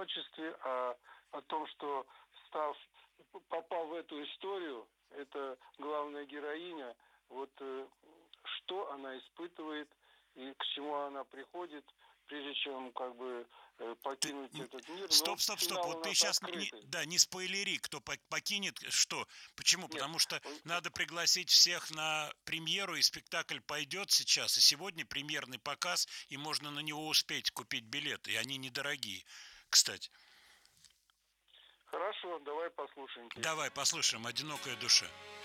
творчестве, а о том, что попав в эту историю, это главная героиня, вот что она испытывает и к чему она приходит, прежде чем как бы покинуть этот мир. Но Стоп. финал у Вот ты нас сейчас открытый. не спойлери, кто покинет, что. Почему? Нет, Потому что надо пригласить всех на премьеру, и спектакль пойдет сейчас. И сегодня премьерный показ, и можно на него успеть купить билеты. И они недорогие, кстати. хорошо, давай послушаем песню. Давай послушаем «Одинокая душа».